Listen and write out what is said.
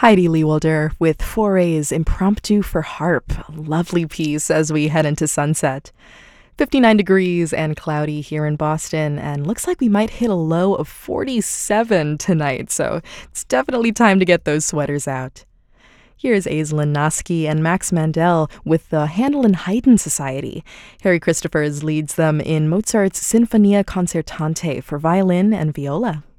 Heidi Lewalder with Forays Impromptu for Harp. A lovely piece as we head into sunset. 59 degrees and cloudy here in Boston, and looks like we might hit a low of 47 tonight, so it's definitely time to get those sweaters out. Here's Aislinn Noske and Max Mandel with the Handel and Haydn Society. Harry Christophers leads them in Mozart's Sinfonia Concertante for violin and viola.